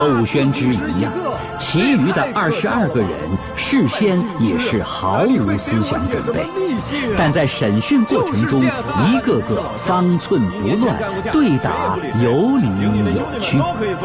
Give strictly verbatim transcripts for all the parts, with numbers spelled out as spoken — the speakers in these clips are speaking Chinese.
武宣之一样，其余的二十二个人事先也是毫无思想准备，但在审讯过程中，一个个方寸不乱，对答有理有据。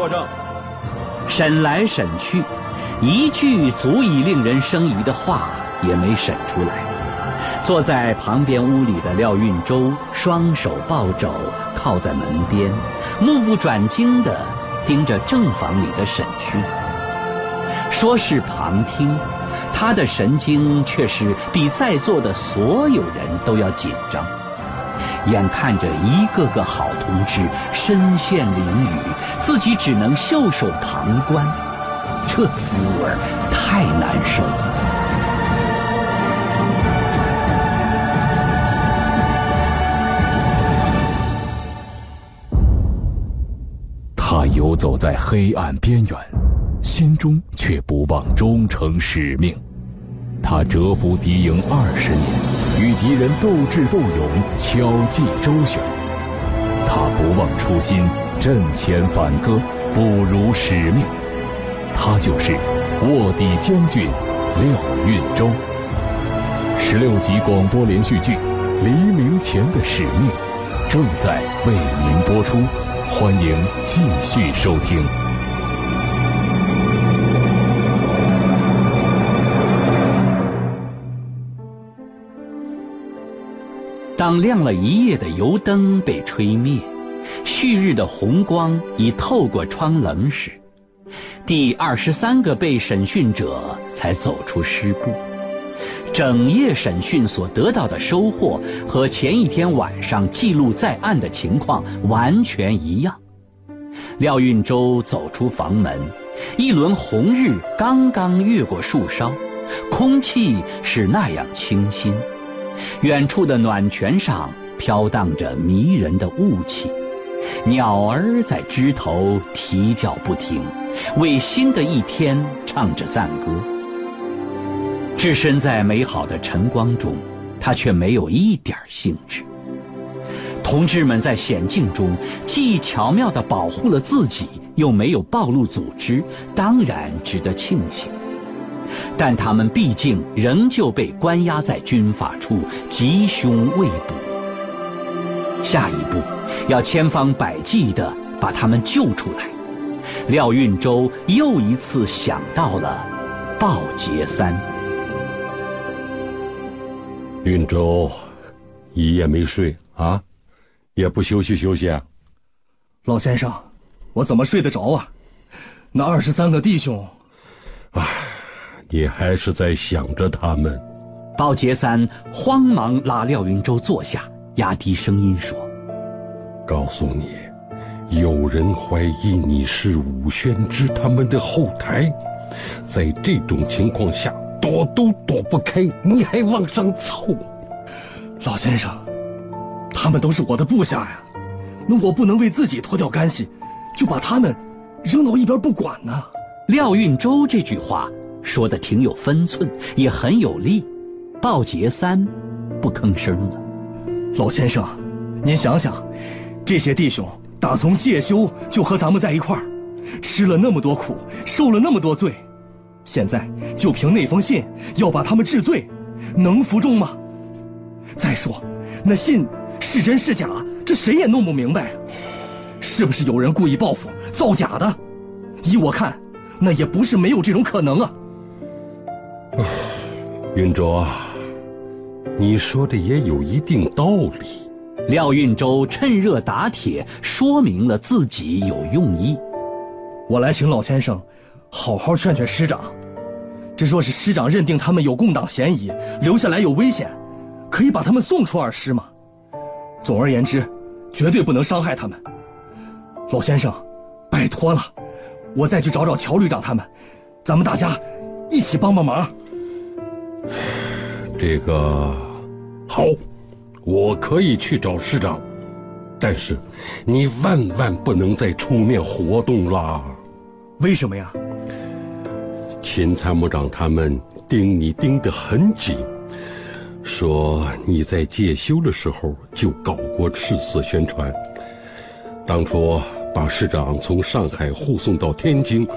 审来审去，一句足以令人生疑的话也没审出来。坐在旁边屋里的廖运周双手抱肘，靠在门边，目不转睛地盯着正房里的审讯。说是旁听，他的神经却是比在座的所有人都要紧张。眼看着一个个好同志身陷囹圄，自己只能袖手旁观，这滋味太难受了。 他游走在黑暗边缘，心中却不忘忠诚使命。他蛰伏敌营二十年，与敌人斗智斗勇，巧计周旋。他不忘初心，阵前反戈，不辱使命。他就是卧底将军廖运周。十六集广播连续剧《黎明前的使命》正在为您播出，欢迎继续收听。 当亮了一夜的油灯被吹灭，旭日的红光已透过窗棱时，第二十三个被审讯者才走出尸部。整夜审讯所得到的收获和前一天晚上记录在案的情况完全一样。廖运周走出房门，一轮红日刚刚越过树梢，空气是那样清新。远处的暖泉上飘荡着迷人的雾气，鸟儿在枝头啼叫不停，为新的一天唱着赞歌。置身在美好的晨光中，他却没有一点兴致。同志们在险境中既巧妙地保护了自己，又没有暴露组织，当然值得庆幸。但他们毕竟仍旧被关押在军法处，吉凶未卜。下一步要千方百计地把他们救出来。廖运周又一次想到了鲍杰三。 运周，一夜没睡啊，也不休息休息啊？ 老先生，我怎么睡得着啊？那二十三个弟兄， 唉，你还是在想着他们。 鲍杰三慌忙拉廖运周坐下，压低声音说： 告诉你，有人怀疑你是武宣之他们的后台，在这种情况下躲都躲不开，你还往上凑。 老先生，他们都是我的部下呀，那我不能为自己脱掉干系，就把他们扔到一边不管呢。 廖运周这句话说得挺有分寸，也很有力。鲍杰三不吭声了。 老先生，您想想，这些弟兄打从戒休就和咱们在一块儿，吃了那么多苦，受了那么多罪，现在就凭那封信要把他们治罪，能服众吗？再说那信是真是假，这谁也弄不明白，是不是有人故意报复造假的？依我看，那也不是没有这种可能啊。 运周啊，你说的也有一定道理。 廖运周趁热打铁，说明了自己有用意。 我来请老先生好好劝劝师长，这若是师长认定他们有共党嫌疑，留下来有危险，可以把他们送出二师吗？总而言之，绝对不能伤害他们。老先生，拜托了，我再去找找乔旅长他们，咱们大家一起帮帮忙。 这个好，我可以去找师长，但是你万万不能再出面活动啦。 为什么呀？ 秦参谋长他们盯你盯得很紧，说你在戒休的时候就搞过赤色宣传，当初把师长从上海护送到天津，